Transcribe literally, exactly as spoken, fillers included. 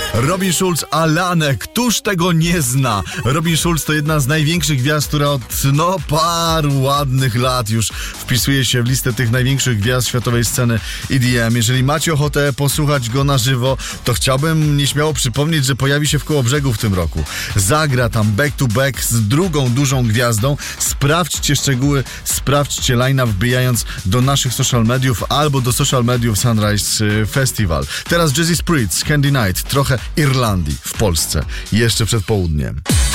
Robin Schulz, Alane, któż tego nie zna? Robin Schulz to jedna z największych gwiazd, która od no paru ładnych lat już wpisuje się w listę tych największych gwiazd światowej sceny E D M. Jeżeli macie ochotę posłuchać go na żywo, to chciałbym nieśmiało przypomnieć, że pojawi się w Kołobrzegu w tym roku. Zagra tam back to back z drugą dużą gwiazdą. Sprawdźcie szczegóły, sprawdźcie line-up wbijając do naszych social mediów albo do social mediów Sunrise Festival. Teraz Jazzy Spritz, Candy Night, trochę Irlandii w Polsce, jeszcze przed południem.